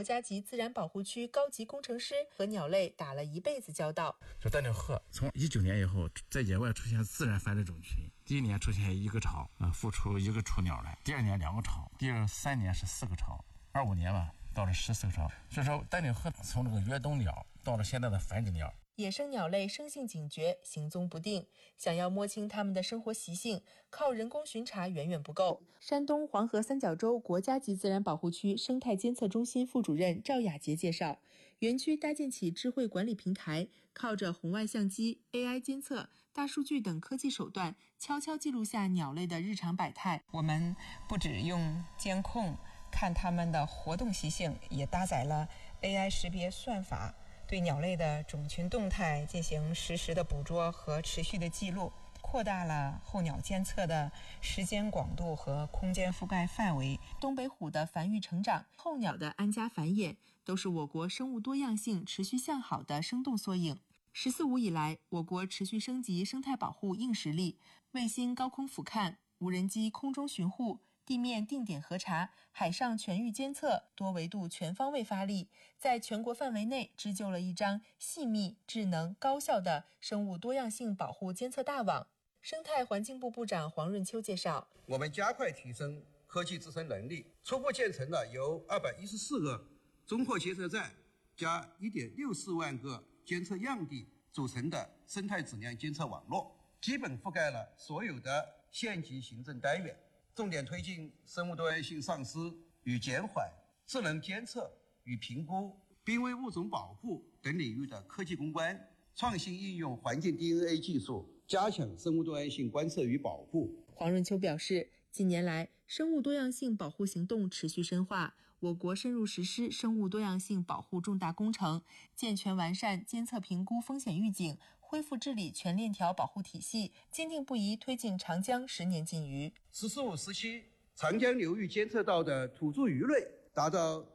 家级自然保护区高级工程师和鸟类打了一辈子交道。 这丹顶鹤从19年以后在野外出现自然繁殖种群，第一年出现1个巢，孵出1个雏鸟来，第2年2个巢，第3年是4个巢，25年吧到了14个巢。所以说丹顶鹤从这个越冬鸟到了现在的繁殖鸟。 野生鸟类生性警觉，行踪不定，想要摸清它们的生活习性，靠人工巡查远远不够。山东黄河三角洲国家级自然保护区生态监测中心副主任赵雅杰介绍，园区搭建起智慧管理平台，靠着红外相机、AI 监测、大数据等科技手段，悄悄记录下鸟类的日常百态。 我们不只用监控看它们的活动习性，也搭载了 AI 识别算法，对鸟类的种群动态进行实时的捕捉和持续的记录，扩大了候鸟监测的时间广度和空间覆盖范围。 东北虎的繁育成长，候鸟的安家繁衍，都是我国生物多样性持续向好的生动缩影。14五以来，我国持续升级生态保护硬实力，卫星高空俯瞰，无人机空中巡护，地面定点核查，海上全域监测，多维度全方位发力，在全国范围内织就了一张细密、智能、高效的生物多样性保护监测大网。生态环境部部长黄润秋介绍， 我们加快提升科技自身能力，初步建成了由214个综合监测站加 1.64 万个监测样地组成的生态质量监测网络，基本覆盖了所有的县级行政单元，重点推进生物多样性丧失与减缓、智能监测与评估、濒危物种保护等领域的科技攻关，创新应用环境 DNA 技术，加强生物多样性观测与保护。 黄润秋表示，近年来，生物多样性保护行动持续深化，我国深入实施生物多样性保护重大工程，健全完善监测评估风险预警，恢复治理全链条保护体系，坚定不移推进长江10年禁渔。 “14五”时期，长江流域监测到的土著鱼类达到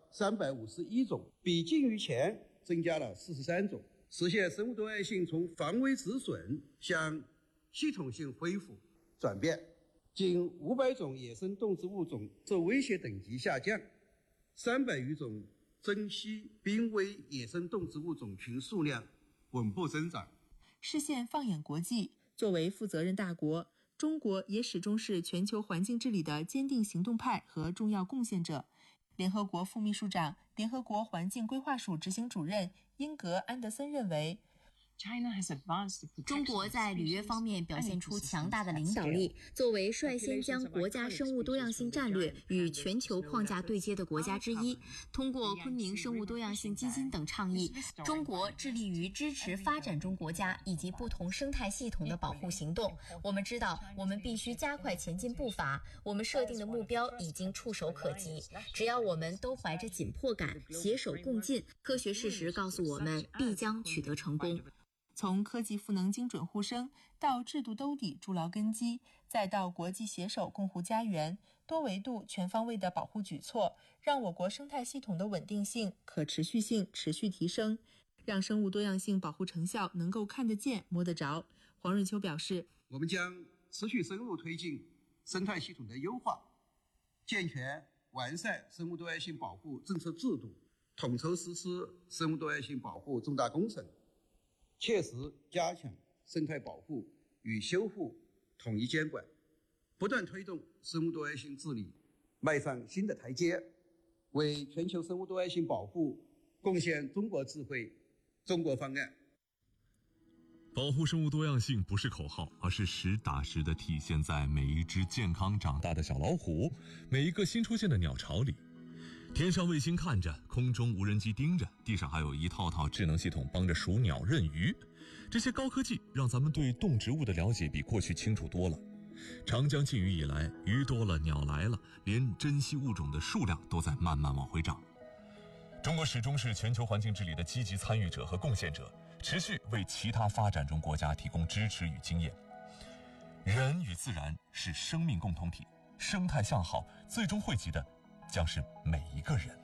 351种，比禁渔前增加了43种，实现生物多样性从防微止损向系统性恢复转变。近500种野生动植物种受威胁等级下降，300余种珍稀濒危野生动植物种群数量稳步增长。 视线放眼国际，作为负责任大国，中国也始终是全球环境治理的坚定行动派和重要贡献者。联合国副秘书长、联合国环境规划署执行主任英格·安德森认为， 中国在履约方面表现出强大的领导力，作为率先将国家生物多样性战略与全球框架对接的国家之一，通过昆明生物多样性基金等倡议，中国致力于支持发展中国家以及不同生态系统的保护行动。我们知道，我们必须加快前进步伐，我们设定的目标已经触手可及。只要我们都怀着紧迫感，携手共进，科学事实告诉我们，必将取得成功。 从科技赋能精准护生，到制度兜底筑牢根基，再到国际携手共护家园，多维度全方位的保护举措，让我国生态系统的稳定性、可持续性持续提升，让生物多样性保护成效能够看得见、摸得着。黄润秋表示， 我们将持续深入推进生态系统的优化，健全完善生物多样性保护政策制度，统筹实施生物多样性保护重大工程，切实加强生态保护与修复统一监管，不断推动生物多样性治理迈上新的台阶，为全球生物多样性保护贡献中国智慧、中国方案。 保护生物多样性不是口号，而是实打实地体现在每一只健康长大的小老虎，每一个新出现的鸟巢里。天上卫星看着，空中无人机盯着，地上还有一套套智能系统帮着数鸟认鱼。这些高科技让咱们对动植物的了解比过去清楚多了。长江禁渔以来，鱼多了，鸟来了，连珍稀物种的数量都在慢慢往回涨。中国始终是全球环境治理的积极参与者和贡献者，持续为其他发展中国家提供支持与经验。人与自然是生命共同体，生态向好，最终惠及的将是每一个人。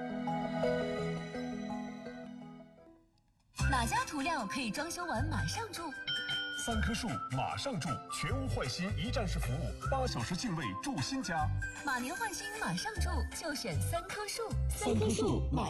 哪家涂料可以装修完马上住 ？3棵树马上住，全屋换新一站式服务，8小时净位住新家。 马年换新马上住，就选3棵树。 3棵树马